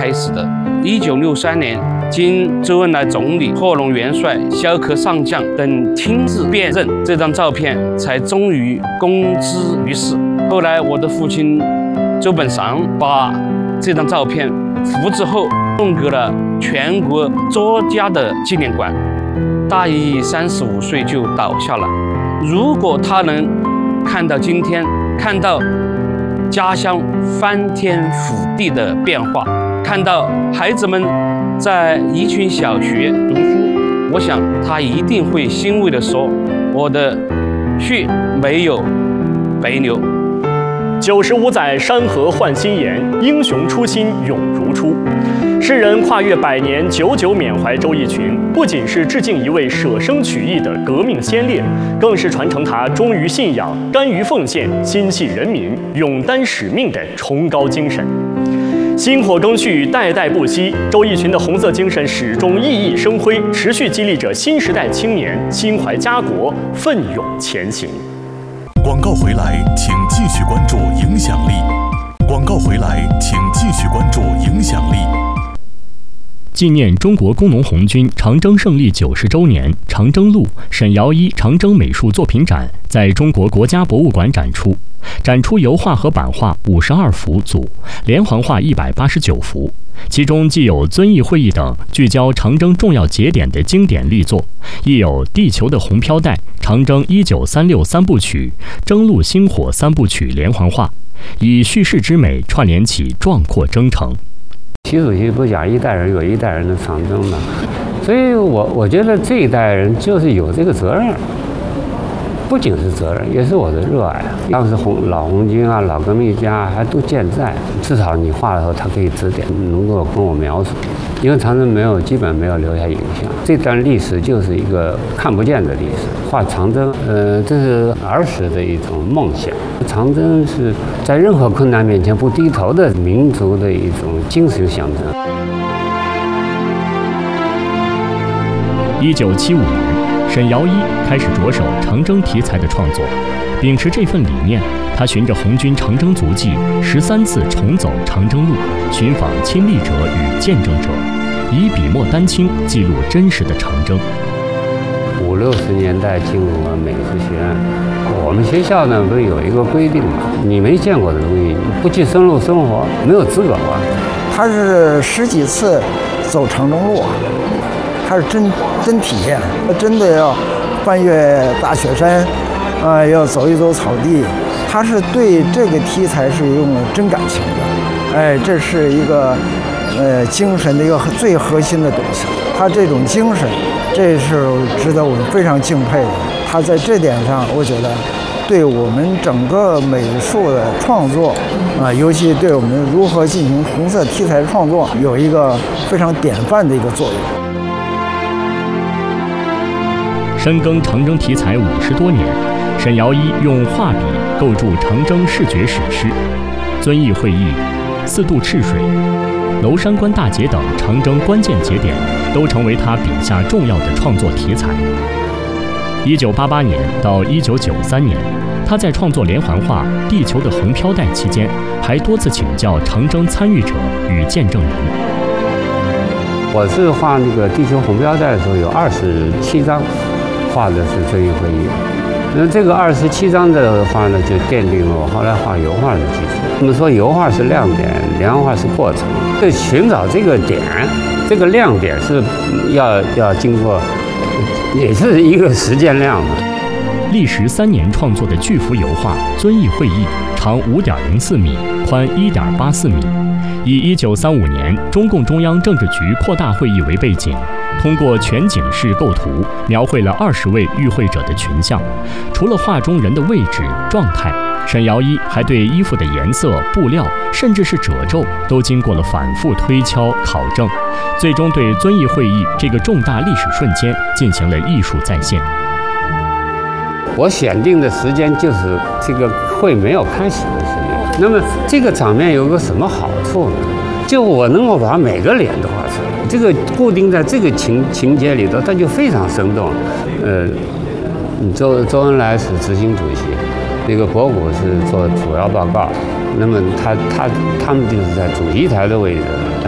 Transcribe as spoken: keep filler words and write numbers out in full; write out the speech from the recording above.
开始的。一九六三年，经周恩来总理、贺龙元帅、萧克上将等亲自辨认，这张照片才终于公之于世。后来，我的父亲周本裳把这张照片复制后，送给了全国作家的纪念馆。大一三十五岁就倒下了。如果他能看到今天，看到家乡翻天覆地的变化，看到孩子们在宜群小学读书，我想他一定会欣慰地说：“我的血没有白流。” 九十五载山河换新颜，英雄初心永如初。诗人跨越百年，久久缅怀周逸群，不仅是致敬一位舍生取义的革命先烈，更是传承他忠于信仰、甘于奉献、心系人民、勇担使命的崇高精神。薪火更续，代代不息。周逸群的红色精神始终熠熠生辉，持续激励着新时代青年心怀家国，奋勇前行。 广告回来，请继续关注影响力。广告回来，请继续关注影响力。 纪念中国工农红军长征胜利九十周年，长征路沈尧一长征美术作品展在中国国家博物馆展出，展出油画和版画五十二幅组，连环画一百八十九幅。其中既有遵义会议等聚焦长征重要节点的经典力作，亦有地球的红飘带、长征一九三六三部曲、征路星火三部曲连环画，以叙事之美串联起壮阔征程。 习主席不讲一代人有一代人的长征嘛，所以我我觉得这一代人就是有这个责任，不仅是责任，也是我的热爱。当时红老红军啊、老革命家还都健在，至少你画的时候，他可以指点，能够跟我描述。因为长征没有，基本没有留下影像，这段历史就是一个看不见的历史。画长征，呃，这是儿时的一种梦想。长征是在任何困难面前不低头的民族的一种精神象征。 一九七五年，沈尧一开始着手长征题材的创作，秉持这份理念，他循着红军长征足迹，十三次重走长征路，寻访亲历者与见证者，以笔墨丹青记录真实的长征。 五六十年代进入了美术学院，我们学校呢不是有一个规定嘛？你没见过的东西，不去深入生活，没有资格啊。 他是十几次走长征路，他是真真体验，真的要翻越大雪山，啊、呃，要走一走草地。他是对这个题材是用了真感情的，哎，这是一个呃精神的一个最核心的东西。他这种精神，这是值得我们非常敬佩的。他在这点上，我觉得对我们整个美术的创作啊，尤其对我们如何进行红色题材创作，有一个非常典范的一个作用。 深耕长征题材五十多年，沈尧一用画笔构筑长征视觉史诗，遵义会议、四渡赤水、娄山关大捷等长征关键节点，都成为他笔下重要的创作题材。一九八八年到一九九三年，他在创作连环画《地球的红飘带》期间，还多次请教长征参与者与见证人。 我是画那个地球红飘带的时候，有二十七张，画的是遵义会议。那这个二十七张的画呢，就奠定了我后来画油画的基础。我们说油画是亮点，连环画是过程。对，寻找这个点，这个亮点是要要经过，也是一个时间量的。 历时三年创作的巨幅油画《遵义会议》，长五点零四米，宽一点八四米，以一九三五年中共中央政治局扩大会议为背景，通过全景式构图，描绘了二十位与会者的群像。除了画中人的位置、状态，沈尧一还对衣服的颜色、布料，甚至是褶皱，都经过了反复推敲考证，最终对遵义会议这个重大历史瞬间进行了艺术再现。 我选定的时间就是这个会没有开始的时间。那么这个场面有个什么好处呢？就我能够把每个脸都画出来，这个固定在这个情情节里头，它就非常生动。呃，周周恩来是执行主席，那个博古是做主要报告，那么他他他们就是在主席台的位置。